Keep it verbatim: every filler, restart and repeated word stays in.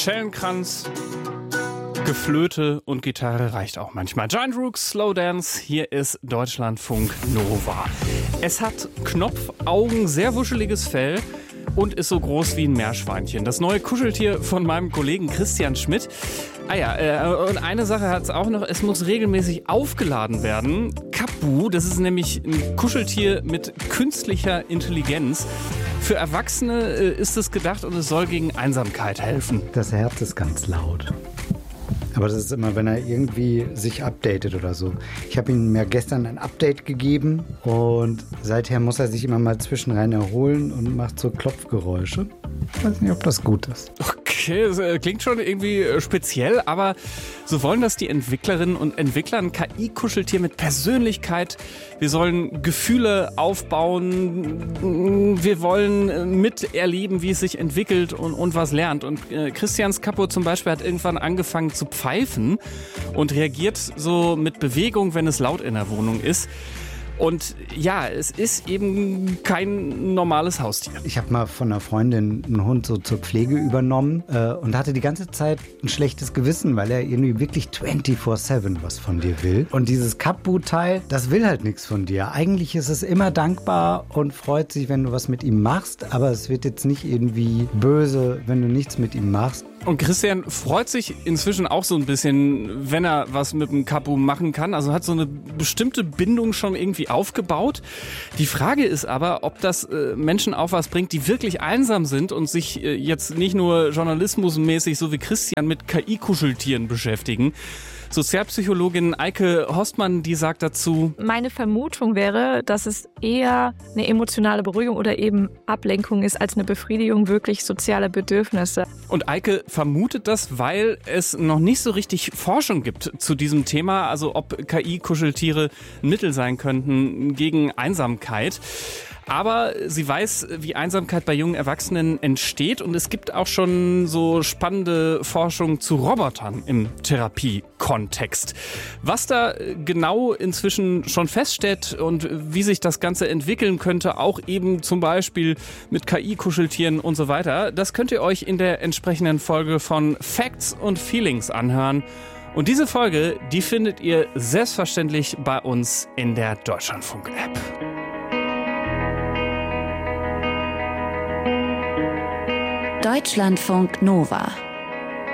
Schellenkranz, Geflöte und Gitarre reicht auch manchmal. Giant Rooks, Slow Dance, hier ist Deutschlandfunk Nova. Es hat Knopfaugen, sehr wuscheliges Fell und ist so groß wie ein Meerschweinchen. Das neue Kuscheltier von meinem Kollegen Christian Schmidt. Ah ja, äh, und eine Sache hat es auch noch, es muss regelmäßig aufgeladen werden. Kapu, das ist nämlich ein Kuscheltier mit künstlicher Intelligenz. Für Erwachsene äh, ist es gedacht und es soll gegen Einsamkeit helfen. Das Herz ist ganz laut. Aber das ist immer, wenn er irgendwie sich updatet oder so. Ich habe ihm ja gestern ein Update gegeben und seither muss er sich immer mal zwischenrein erholen und macht so Klopfgeräusche. Ich weiß nicht, ob das gut ist. Okay, das äh, klingt schon irgendwie äh, speziell, aber so wollen das die Entwicklerinnen und Entwickler, ein K I-Kuscheltier mit Persönlichkeit. Wir sollen Gefühle aufbauen, wir wollen äh, miterleben, wie es sich entwickelt und, und was lernt. Und äh, Christians Kapo zum Beispiel hat irgendwann angefangen zu pfeifen und reagiert so mit Bewegung, wenn es laut in der Wohnung ist. Und ja, es ist eben kein normales Haustier. Ich habe mal von einer Freundin einen Hund so zur Pflege übernommen äh, und hatte die ganze Zeit ein schlechtes Gewissen, weil er irgendwie wirklich vierundzwanzig sieben was von dir will. Und dieses Kapu-Teil, das will halt nichts von dir. Eigentlich ist es immer dankbar und freut sich, wenn du was mit ihm machst, aber es wird jetzt nicht irgendwie böse, wenn du nichts mit ihm machst. Und Christian freut sich inzwischen auch so ein bisschen, wenn er was mit dem Kapu machen kann. Also hat so eine bestimmte Bindung schon irgendwie aufgebaut. Die Frage ist aber, ob das äh, Menschen auch was bringt, die wirklich einsam sind und sich äh, jetzt nicht nur journalismusmäßig so wie Christian mit K I-Kuscheltieren beschäftigen. Sozialpsychologin Eike Hostmann, die sagt dazu: Meine Vermutung wäre, dass es eher eine emotionale Beruhigung oder eben Ablenkung ist, als eine Befriedigung wirklich sozialer Bedürfnisse. Und Eike vermutet das, weil es noch nicht so richtig Forschung gibt zu diesem Thema, also ob K I-Kuscheltiere ein Mittel sein könnten gegen Einsamkeit. Aber sie weiß, wie Einsamkeit bei jungen Erwachsenen entsteht und es gibt auch schon so spannende Forschung zu Robotern im Therapiekontext. Was da genau inzwischen schon feststeht und wie sich das Ganze entwickeln könnte, auch eben zum Beispiel mit K I-Kuscheltieren und so weiter, das könnt ihr euch in der entsprechenden Folge von Facts und Feelings anhören. Und diese Folge, die findet ihr selbstverständlich bei uns in der Deutschlandfunk-App. Deutschlandfunk Nova.